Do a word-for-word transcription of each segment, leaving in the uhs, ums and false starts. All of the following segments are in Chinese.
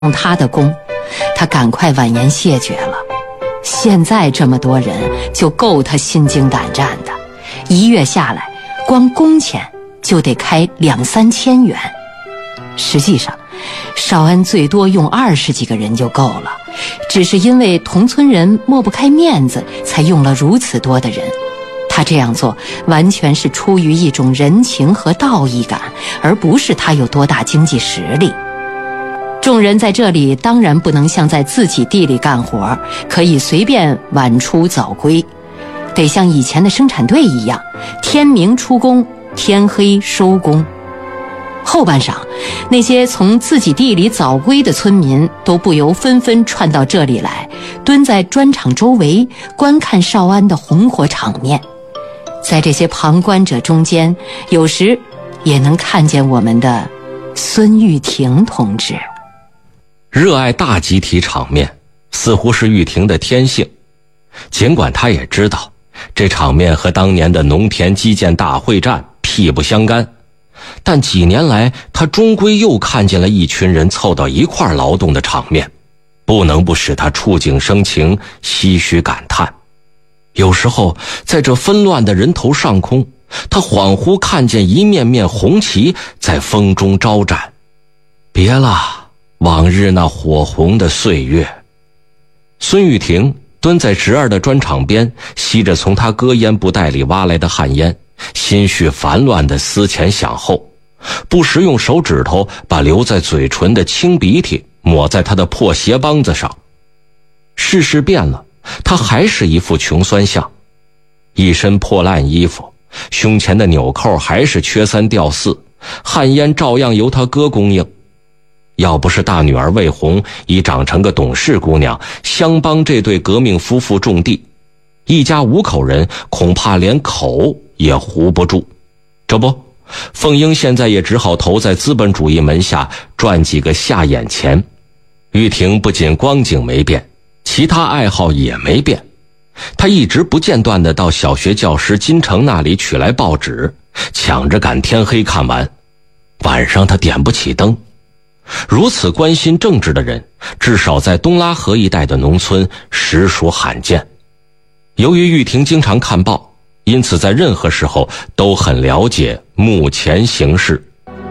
他的功，他赶快婉言谢绝了。现在这么多人就够他心惊胆战的，一月下来光工钱就得开两三千元。实际上少安最多用二十几个人就够了，只是因为同村人抹不开面子才用了如此多的人。他这样做完全是出于一种人情和道义感，而不是他有多大经济实力。众人在这里当然不能像在自己地里干活，可以随便晚出早归，得像以前的生产队一样，天明出工，天黑收工。后半晌，那些从自己地里早归的村民都不由纷纷窜到这里来，蹲在砖厂周围观看少安的红火场面。在这些旁观者中间，有时也能看见我们的孙玉婷同志。 热爱大集体场面似乎是玉婷的天性，尽管他也知道这场面和当年的农田基建大会战屁不相干，但几年来他终归又看见了一群人凑到一块劳动的场面，不能不使他触景生情，唏嘘感叹。有时候在这纷乱的人头上空，他恍惚看见一面面红旗在风中招展。别了往日那火红的岁月。孙玉婷蹲在侄儿的砖厂边，吸着从他割烟布袋里挖来的旱烟，心绪烦乱地思前想后，不时用手指头把留在嘴唇的清鼻涕抹在他的破鞋帮子上。世事变了，他还是一副穷酸相，一身破烂衣服，胸前的纽扣还是缺三掉四，旱烟照样由他哥供应。要不是大女儿魏红已长成个懂事姑娘，相帮这对革命夫妇种地，一家五口人恐怕连口也糊不住。这不，凤英现在也只好投在资本主义门下赚几个下眼钱。玉婷不仅光景没变，其他爱好也没变。她一直不间断地到小学教师金城那里取来报纸，抢着赶天黑看完。晚上她点不起灯。如此关心政治的人，至少在东拉河一带的农村实属罕见。由于玉婷经常看报，因此在任何时候都很了解目前形势。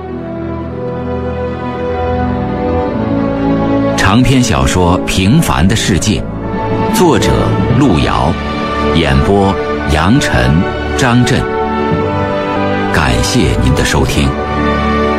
长篇小说《平凡的世界》，作者路遥，演播杨晨、张震。感谢您的收听。